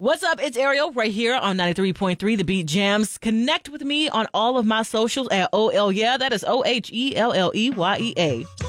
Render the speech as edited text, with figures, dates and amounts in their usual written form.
What's up? It's Ariel right here on 93.3 The Beat Jams. Connect with me on all of my socials at OL Yeah. That is OHELLEYEA.